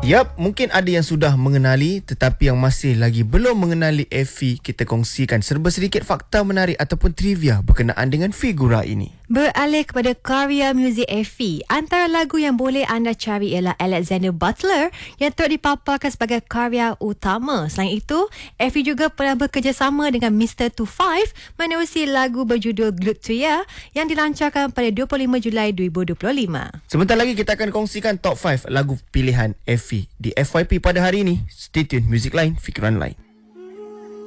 Yap, mungkin ada yang sudah mengenali tetapi yang masih lagi belum mengenali Effie. Kita kongsikan serba sedikit fakta menarik ataupun trivia berkenaan dengan figura ini. Beralih kepada karya muzik Effie, antara lagu yang boleh anda cari ialah Alexander Butler yang turut dipaparkan sebagai karya utama. Selain itu, Effie juga pernah bekerjasama dengan Mr. 25 menerusi lagu berjudul Glued to Ya yang dilancarkan pada 25 Julai 2025. Sebentar lagi kita akan kongsikan top 5 lagu pilihan Effie di FYP pada hari ini. Stay tune, Music Line, Fikiran Lain.